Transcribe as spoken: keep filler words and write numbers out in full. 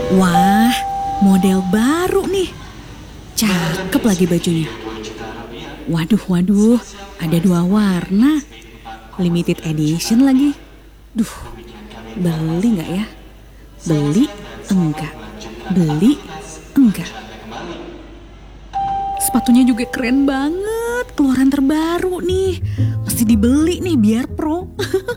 Wah, model baru nih. Cakep lagi bajunya. Waduh, waduh, ada dua warna. Limited edition lagi. Duh, beli nggak ya? Beli enggak. Beli enggak. Sepatunya juga keren banget. Keluaran terbaru nih. Mesti dibeli nih biar pro.